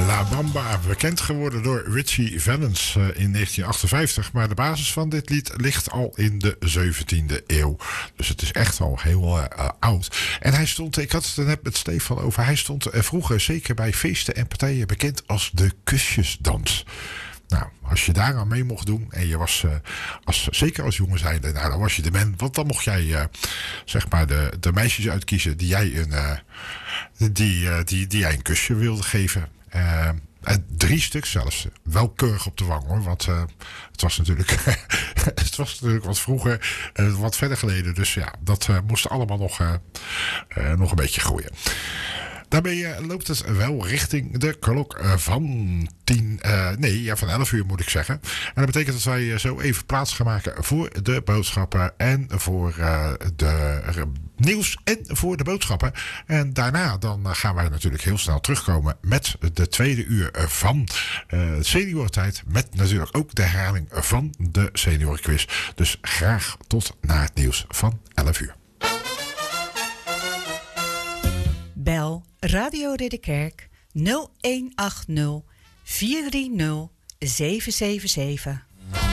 La Bamba, bekend geworden door Richie Valens in 1958. Maar de basis van dit lied ligt al in de 17e eeuw. Dus het is echt al heel oud. En hij stond, ik had het er net met Stefan over, hij stond vroeger zeker bij feesten en partijen bekend als de kusjesdans. Nou, als je daar aan mee mocht doen en je was, zeker als jongen zijnde, nou, dan was je de man. Want dan mocht jij, zeg maar, de meisjes uitkiezen die jij jij een kusje wilde geven. 3 stuk zelfs. Wel keurig op de wang hoor. Want het was natuurlijk wat vroeger, wat verder geleden. Dus ja, dat moest allemaal nog een beetje groeien. Daarmee loopt het wel richting de klok van 11 uur moet ik zeggen. En dat betekent dat wij zo even plaats gaan maken voor de boodschappen en voor de nieuws en voor de boodschappen. En daarna dan gaan wij natuurlijk heel snel terugkomen met de tweede uur van Seniorentijd. Met natuurlijk ook de herhaling van de seniorenquiz. Dus graag tot na het nieuws van 11 uur. Bel Radio Ridderkerk 0180 430 777.